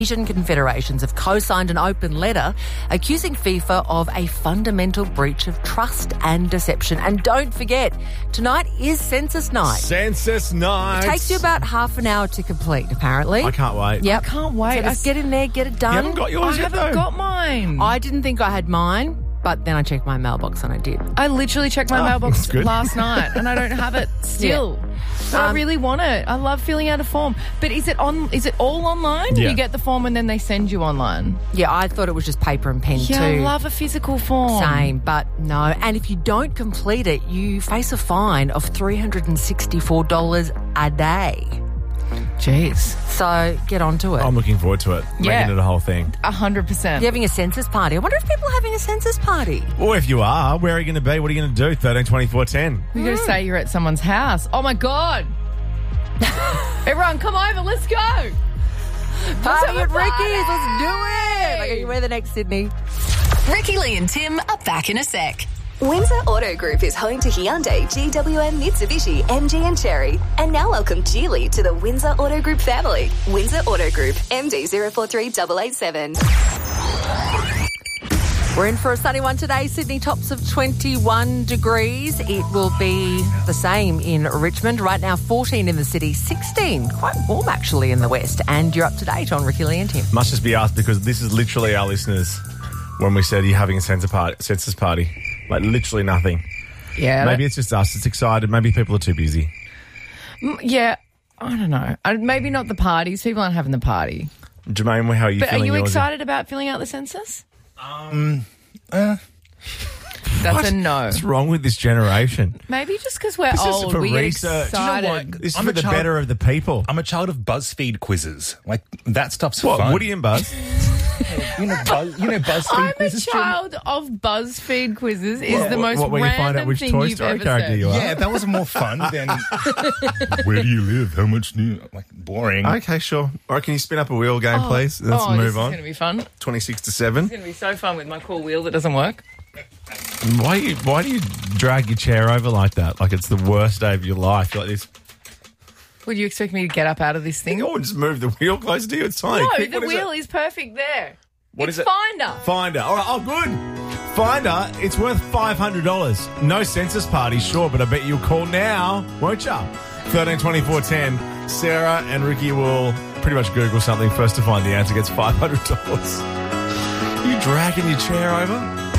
Asian confederations have co-signed an open letter accusing FIFA of a fundamental breach of trust and deception. And don't forget, tonight is census night. Census night. It takes you about half an hour to complete, apparently. I can't wait. Yep. I can't wait. So just get in there, get it done. You haven't got yours I yet, haven't though. got mine. I didn't think I had mine, but then I checked my mailbox and I did. I literally checked my mailbox that's good. last night and I don't have it still. Yeah. But I really want it. I love filling out a form. But is it all online? Yeah. You get the form and then they send you online? Yeah, I thought it was just paper and pen Yeah, too. I love a physical form. Same, but no. And if you don't complete it, you face a fine of $364 a day. Jeez. So get onto it. I'm looking forward to it. Yeah. Making it a whole thing. 100%. You're having a census party. I wonder if people are having a census party. Or if you are, where are you going to be? What are you going to do? 13, 24, 10. You got to say you're at someone's house. Oh my God. Everyone, come over. Let's go. Party have a at party! Ricky's. Let's do it. Okay, you wear the next, Sydney. Ricky, Lee and Tim are back in a sec. Windsor Auto Group is home to Hyundai, GWM, Mitsubishi, MG and Cherry. And now welcome Geely to the Windsor Auto Group family. Windsor Auto Group, MD 043887. We're in for a sunny one today. Sydney tops of 21 degrees. It will be the same in Richmond. Right now, 14 in the city, 16. Quite warm, actually, in the west. And you're up to date on Ricky, Lee and Tim. Must just be us because this is literally our listeners when we said you're having a census party. Like, literally nothing. Yeah. Maybe it's just us. It's excited. Maybe people are too busy. Yeah. I don't know. Maybe not the parties. People aren't having the party. Jermaine, how are you But are feeling? you yours? excited about filling out the census? That's a no. What's wrong with this generation? Maybe just because we're This is old, for we get research. excited. Do you know what? This is I'm for a the child- better of the people. I'm a child of BuzzFeed quizzes. Like, that stuff's What, fun. Woody and Buzz? You know BuzzFeed I'm a quizzes? Jim? child of BuzzFeed quizzes is the most What, where you random find out which thing Toy you've Story ever character said. you are? Yeah, that was more fun than where do you live? How much do you... Like, boring. Okay, sure. All right, can you spin up a wheel game, please? Let's this move is on. going to be fun. 26 to 7. It's going to be so fun with my cool wheel that doesn't work. Why do you drag your chair over like that? Like it's the worst day of your life. You're like this. Would you expect me to get up out of this thing? You just move the wheel closer to you. It's tiny. No, Quick, the what is wheel it? is perfect there. What It's is it? Finder. Finder. All right. Oh, good. Finder. It's worth $500. No census party, sure, but I bet you'll call now, won't ya? 13 24 10. Sarah and Ricky will pretty much Google something. First to find the answer gets $500. You dragging your chair over?